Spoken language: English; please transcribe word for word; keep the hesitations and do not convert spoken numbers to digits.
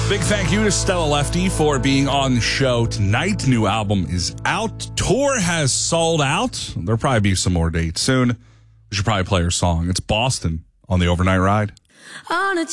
Big thank you to Stella Lefty for being on the show tonight. New album is out. Tour has sold out. There'll probably be some more dates soon. We should probably play her song. It's Boston on the Overnight Ride. On a